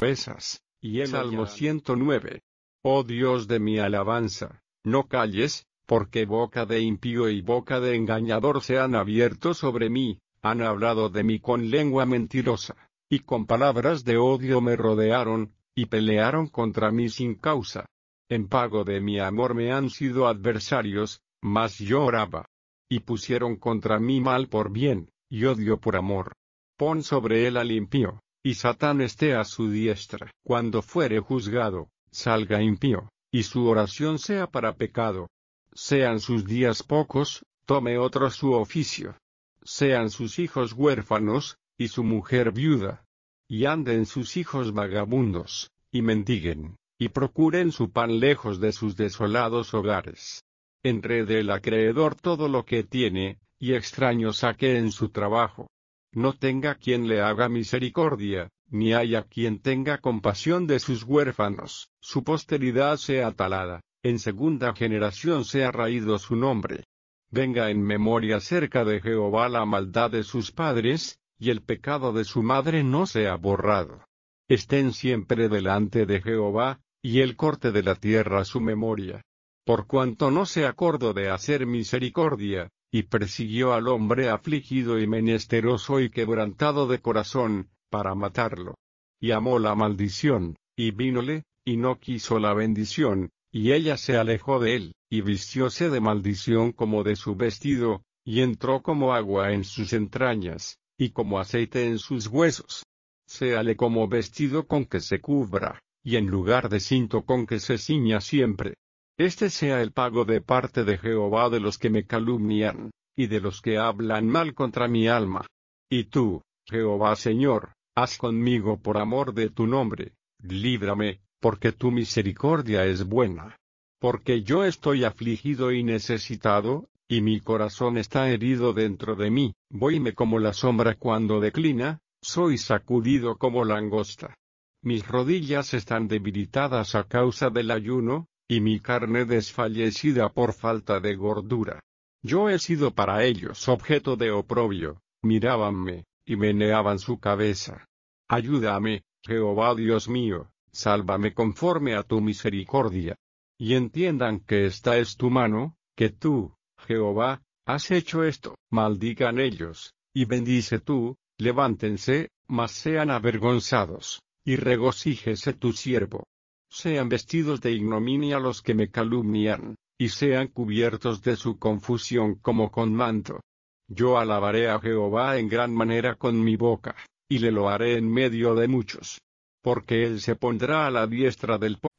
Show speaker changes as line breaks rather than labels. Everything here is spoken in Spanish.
profesas, y el Salmo 109. Oh Dios de mi alabanza, no calles, porque boca de impío y boca de engañador se han abierto sobre mí, han hablado de mí con lengua mentirosa, y con palabras de odio me rodearon, y pelearon contra mí sin causa. En pago de mi amor me han sido adversarios, mas yo oraba. Y pusieron contra mí mal por bien, y odio por amor. Pon sobre él al impío, y Satán esté a su diestra. Cuando fuere juzgado, salga impío, y su oración sea para pecado. Sean sus días pocos, tome otro su oficio. Sean sus hijos huérfanos, y su mujer viuda. Y anden sus hijos vagabundos, y mendiguen, y procuren su pan lejos de sus desolados hogares. Enrede el acreedor todo lo que tiene, y extraño saque en su trabajo. No tenga quien le haga misericordia, ni haya quien tenga compasión de sus huérfanos. Su posteridad sea talada, en segunda generación sea raído su nombre. Venga en memoria cerca de Jehová la maldad de sus padres, y el pecado de su madre no sea borrado. Estén siempre delante de Jehová, y él corte de la tierra su memoria. Por cuanto no se acordó de hacer misericordia, y persiguió al hombre afligido y menesteroso y quebrantado de corazón, para matarlo. Y amó la maldición, y vínole, y no quiso la bendición, y ella se alejó de él, y vistióse de maldición como de su vestido, y entró como agua en sus entrañas, y como aceite en sus huesos. Séale como vestido con que se cubra, y en lugar de cinto con que se ciña siempre. Este sea el pago de parte de Jehová de los que me calumnian, y de los que hablan mal contra mi alma. Y tú, Jehová Señor, haz conmigo por amor de tu nombre, líbrame, porque tu misericordia es buena. Porque yo estoy afligido y necesitado, y mi corazón está herido dentro de mí, voyme como la sombra cuando declina, soy sacudido como langosta. Mis rodillas están debilitadas a causa del ayuno, y mi carne desfallecida por falta de gordura. Yo he sido para ellos objeto de oprobio, mirábanme, y meneaban su cabeza. Ayúdame, Jehová Dios mío, sálvame conforme a tu misericordia. Y entiendan que esta es tu mano, que tú, Jehová, has hecho esto. Maldigan ellos, y bendice tú, levántense, mas sean avergonzados, y regocíjese tu siervo. Sean vestidos de ignominia los que me calumnian, y sean cubiertos de su confusión como con manto. Yo alabaré a Jehová en gran manera con mi boca, y le loaré en medio de muchos. Porque él se pondrá a la diestra del